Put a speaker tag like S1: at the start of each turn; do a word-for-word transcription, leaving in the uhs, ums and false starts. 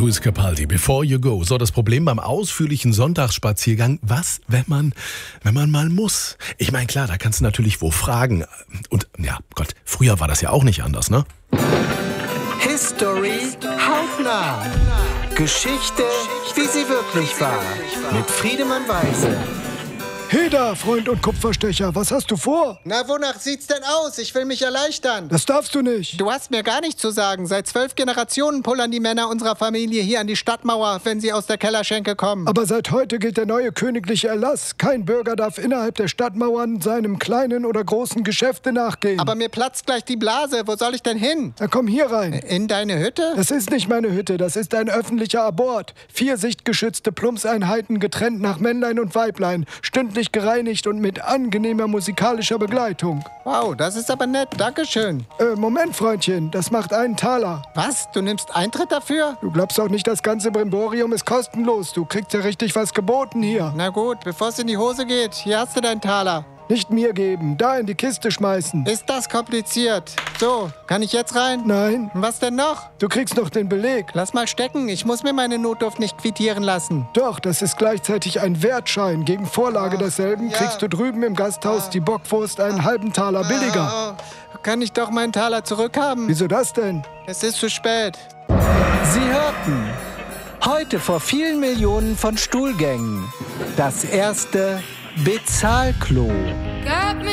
S1: Luis Capaldi, Before You Go. So, das Problem beim ausführlichen Sonntagsspaziergang, was, wenn man, wenn man mal muss? Ich meine, klar, da kannst du natürlich wo fragen. Und, ja, Gott, früher war das ja auch nicht anders, ne?
S2: History hautnah. Geschichte, wie sie wirklich war. Mit Friedemann Weise.
S3: Hey da, Freund und Kupferstecher, was hast du vor?
S4: Na, wonach sieht's denn aus? Ich will mich erleichtern.
S3: Das darfst du nicht.
S4: Du hast mir gar nichts zu sagen. Seit zwölf Generationen pullern die Männer unserer Familie hier an die Stadtmauer, wenn sie aus der Kellerschenke kommen.
S3: Aber seit heute gilt der neue königliche Erlass. Kein Bürger darf innerhalb der Stadtmauern seinem kleinen oder großen Geschäfte nachgehen.
S4: Aber mir platzt gleich die Blase. Wo soll ich denn hin?
S3: Na komm hier rein.
S4: In deine Hütte?
S3: Das ist nicht meine Hütte, das ist ein öffentlicher Abort. Vier sichtgeschützte Plumpseinheiten getrennt nach Männlein und Weiblein, stündlich gereinigt und mit angenehmer musikalischer Begleitung.
S4: Wow, das ist aber nett. Dankeschön.
S3: Äh, Moment, Freundchen, das macht einen Taler.
S4: Was? Du nimmst Eintritt dafür?
S3: Du glaubst auch nicht, das ganze Brimborium ist kostenlos. Du kriegst ja richtig was geboten hier.
S4: Na gut, bevor es in die Hose geht, hier hast du deinen Taler.
S3: Nicht mir geben, da in die Kiste schmeißen.
S4: Ist das kompliziert? So, kann ich jetzt rein?
S3: Nein.
S4: Was denn noch?
S3: Du kriegst noch den Beleg.
S4: Lass mal stecken, ich muss mir meine Notdurft nicht quittieren lassen.
S3: Doch, das ist gleichzeitig ein Wertschein. Gegen Vorlage
S4: Ach,
S3: desselben
S4: ja.
S3: kriegst du drüben im Gasthaus die Bockwurst einen halben Taler billiger.
S4: Oh, kann ich doch meinen Taler zurückhaben?
S3: Wieso das denn?
S4: Es ist zu spät.
S2: Sie hörten heute vor vielen Millionen von Stuhlgängen das erste Bezahlklo.
S5: Got me